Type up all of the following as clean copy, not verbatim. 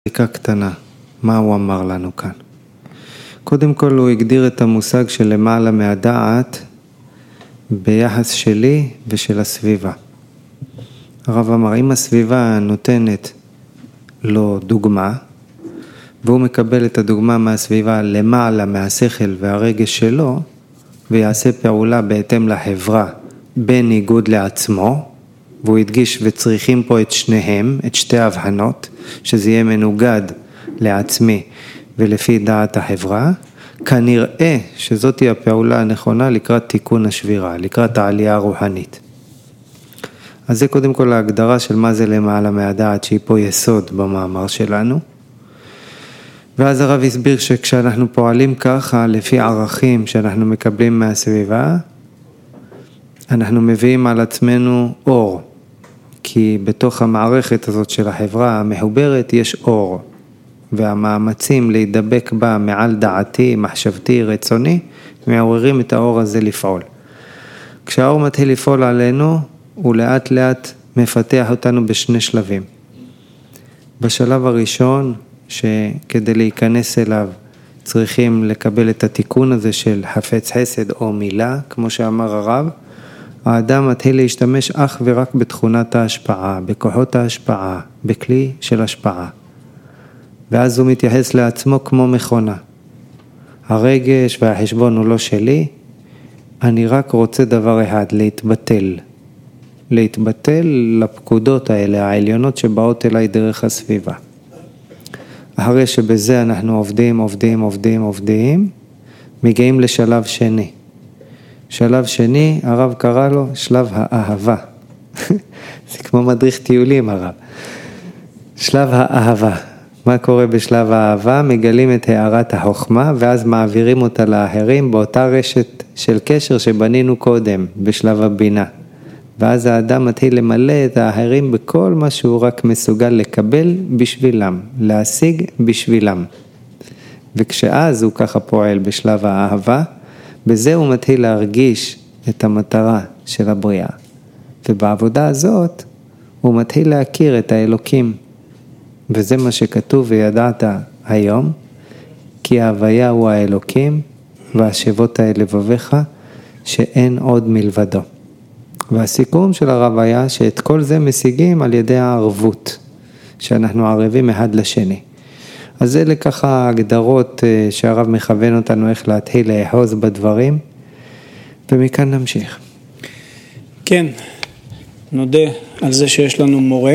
בדיקה קטנה, מה הוא אמר לנו כאן? קודם כל הוא הגדיר את המושג של למעלה מהדעת ביחס שלי ושל הסביבה. הרב אמר, אם הסביבה נותנת לו דוגמה, והוא מקבל את הדוגמה מהסביבה למעלה מהשכל והרגש שלו, ויעשה פעולה בהתאם לחברה בניגוד לעצמו, והוא הדגיש וצריכים פה את שניהם, את שתי הבחנות, שזה יהיה מנוגד לעצמי ולפי דעת החברה, כנראה שזאת היא הפעולה הנכונה לקראת תיקון השבירה, לקראת העלייה הרוחנית. אז זה קודם כל ההגדרה של מה זה למעלה מהדעת, שהיא פה יסוד במאמר שלנו. ואז הרב הסביר שכשאנחנו פועלים ככה, לפי ערכים שאנחנו מקבלים מהסביבה, אנחנו מביאים על עצמנו אור, כי בתוך המערכת הזאת של החברה המחוברת יש אור, והמאמצים להידבק בה מעל דעתי, מחשבתי, רצוני, מעוררים את האור הזה לפעול. כשהאור מתחיל לפעול עלינו, הוא לאט לאט מפתח אותנו בשני שלבים. בשלב הראשון, שכדי להיכנס אליו צריכים לקבל את התיקון הזה של חפץ חסד או מילה, כמו שאמר הרב, האדם מתחיל להשתמש אך ורק בתכונת ההשפעה, בכוחות ההשפעה, בכלי של השפעה. ואז הוא מתייחס לעצמו כמו מכונה. הרגש והחשבון הוא לא שלי, אני רק רוצה דבר אחד, להתבטל. להתבטל לפקודות האלה, העליונות שבאות אליי דרך הסביבה. אחרי שבזה אנחנו עובדים, מגיעים לשלב שני. שלב שני, הרב קרא לו שלב האהבה. זה כמו מדריך טיולים הרב. שלב האהבה. מה קורה בשלב האהבה? מגלים את הערת החוכמה, ואז מעבירים אותה לאחרים באותה רשת של קשר שבנינו קודם, בשלב הבינה. ואז האדם מתחיל למלא את האחרים בכל מה שהוא רק מסוגל לקבל בשבילם, להשיג בשבילם. וכשאז הוא ככה פועל בשלב האהבה, בזה הוא מתחיל להרגיש את המטרה של הבריאה. ובעבודה הזאת הוא מתחיל להכיר את האלוקים. וזה מה שכתוב וידעת היום, כי ההוויה הוא האלוקים, והשבות האל לבביך, שאין עוד מלבדו. והסיכום של הרב היה שאת כל זה משיגים על ידי הערבות, שאנחנו ערבים אחד לשני. אז זה לככה הגדרות שהרב מכוון אותנו איך להתחיל לאחוז בדברים, ומכאן נמשיך. כן, נודה על זה שיש לנו מורה,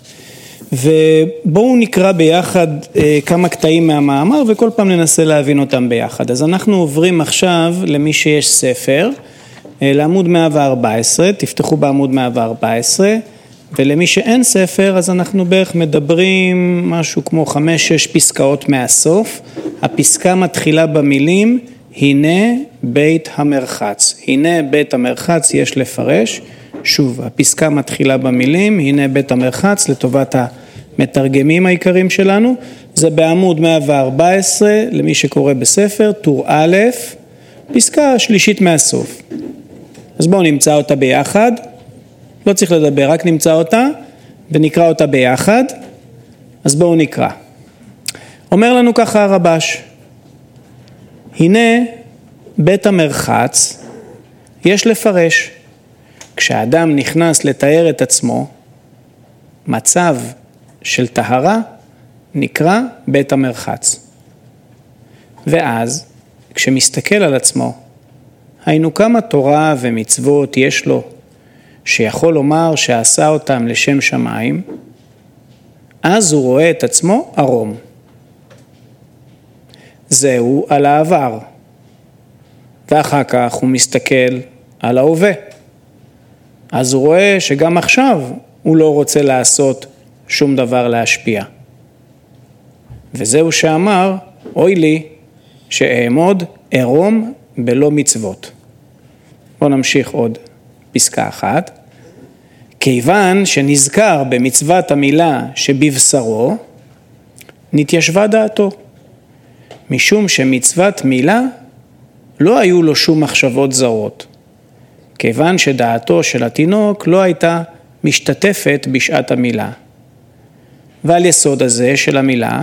ובואו נקרא ביחד כמה קטעים מהמאמר, וכל פעם ננסה להבין אותם ביחד. אז אנחנו עוברים עכשיו למי שיש ספר, לעמוד 114, תפתחו בעמוד 114, ולמי שאין ספר, אז אנחנו בערך מדברים משהו כמו 5-6 פסקאות מהסוף. הפסקה מתחילה במילים, הנה בית המרחץ. הנה בית המרחץ יש לפרש. שוב, הפסקה מתחילה במילים, הנה בית המרחץ, לטובת המתרגמים העיקרים שלנו. זה בעמוד 114, למי שקורא בספר, טור א', פסקה שלישית מהסוף. אז בואו נמצא אותה ביחד. לא צריך לדבר, רק נמצא אותה ונקרא אותה ביחד. אז בואו נקרא. אומר לנו ככה הרבש, הנה בית המרחץ יש לפרש. כשאדם נכנס לתאר את עצמו, מצב של טהרה נקרא בית המרחץ. ואז כשמסתכל על עצמו, היינו כמה תורה ומצוות יש לו, שיכול לומר שעשה אותם לשם שמיים, אז הוא רואה את עצמו ערום. זהו על העבר. ואחר כך הוא מסתכל על ההווה. אז הוא רואה שגם עכשיו הוא לא רוצה לעשות שום דבר להשפיע. וזהו שאמר, אוי לי, שאעמוד ערום בלא מצוות. בואו נמשיך עוד. פסקה 1, כיוון שנזכר במצוות המילה שבבשרו, נתיישבה דעתו. משום שמצוות מילה לא היו לו שום מחשבות זרות. כיוון שדעתו של התינוק לא הייתה משתתפת בשעת המילה. ועל יסוד הזה של המילה